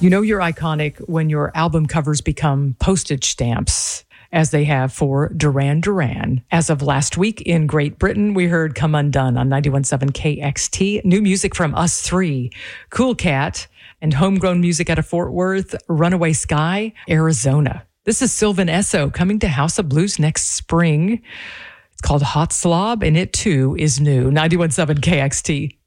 You know you're iconic when your album covers become postage stamps, as they have for Duran Duran. As of last week in Great Britain, we heard Come Undone on 91.7 KXT. New music from Us Three, Cool Cat, and homegrown music out of Fort Worth, Runaway Sky, Arizona. This is Sylvan Esso coming to House of Blues next spring. It's called Hot Slob, and it too is new. 91.7 KXT.